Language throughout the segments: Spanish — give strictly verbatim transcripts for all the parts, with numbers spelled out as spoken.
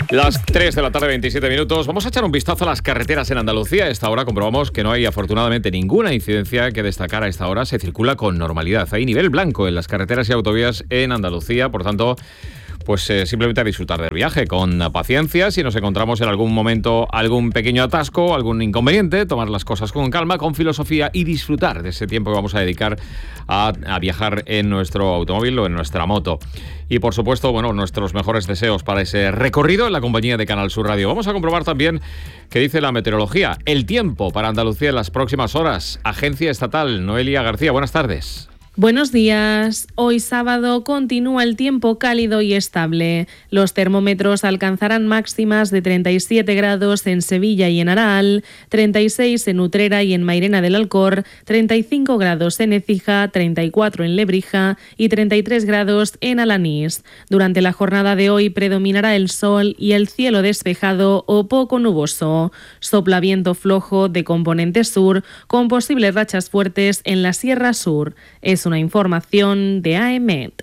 Las tres de la tarde, veintisiete minutos. Vamos a echar un vistazo a las carreteras en Andalucía. A esta hora comprobamos que no hay afortunadamente ninguna incidencia que destacar. A esta hora se circula con normalidad. Hay nivel blanco en las carreteras y autovías en Andalucía, por tanto, pues eh, simplemente a disfrutar del viaje con paciencia. Si nos encontramos en algún momento algún pequeño atasco, algún inconveniente, tomar las cosas con calma, con filosofía y disfrutar de ese tiempo que vamos a dedicar a, a viajar en nuestro automóvil o en nuestra moto. Y por supuesto, bueno, nuestros mejores deseos para ese recorrido en la compañía de Canal Sur Radio. Vamos a comprobar también qué dice la meteorología. El tiempo para Andalucía en las próximas horas. Agencia Estatal, Noelia García, buenas tardes. Buenos días. Hoy sábado continúa el tiempo cálido y estable. Los termómetros alcanzarán máximas de treinta y siete grados en Sevilla y en Araal, treinta y seis en Utrera y en Mairena del Alcor, treinta y cinco grados en Écija, treinta y cuatro en Lebrija y treinta y tres grados en Alanís. Durante la jornada de hoy predominará el sol y el cielo despejado o poco nuboso. Sopla viento flojo de componente sur con posibles rachas fuertes en la Sierra Sur. Es una información de A E M E T.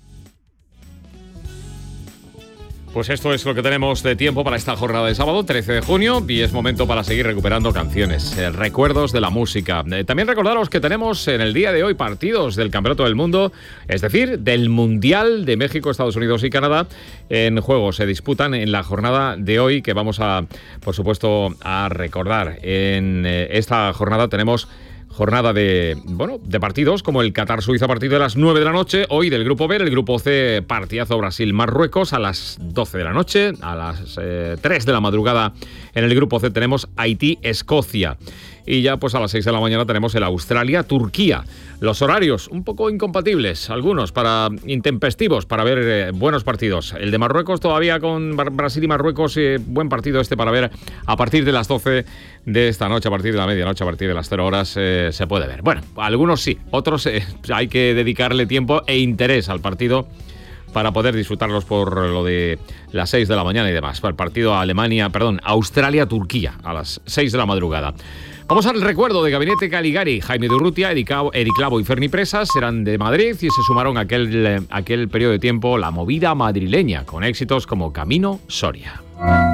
Pues esto es lo que tenemos de tiempo para esta jornada de sábado, trece de junio, y es momento para seguir recuperando canciones, eh, recuerdos de la música. Eh, también recordaros que tenemos en el día de hoy partidos del Campeonato del Mundo, es decir, del Mundial de México, Estados Unidos y Canadá en juego. Se disputan en la jornada de hoy, que vamos a, por supuesto, a recordar. En eh, esta jornada tenemos jornada de, bueno, de partidos como el Qatar-Suiza a partir de las nueve de la noche. Hoy del Grupo B, el Grupo C, partidazo Brasil-Marruecos a las doce de la noche. A las eh, tres de la madrugada en el Grupo C tenemos Haití-Escocia. Y ya pues a las seis de la mañana tenemos el Australia-Turquía. Los horarios un poco incompatibles, algunos para intempestivos, para ver eh, buenos partidos. El de Marruecos todavía con Brasil y Marruecos, eh, buen partido este para ver a partir de las doce de esta noche, a partir de la medianoche, a partir de las cero horas eh, se puede ver. Bueno, algunos sí, otros eh, hay que dedicarle tiempo e interés al partido para poder disfrutarlos por lo de las seis de la mañana y demás. El partido Alemania, perdón, Australia-Turquía a las seis de la madrugada. Vamos al recuerdo de Gabinete Caligari. Jaime de Urrutia, Eric Clavo y Ferni Presas eran de Madrid y se sumaron a aquel, aquel periodo de tiempo la movida madrileña, con éxitos como Camino Soria.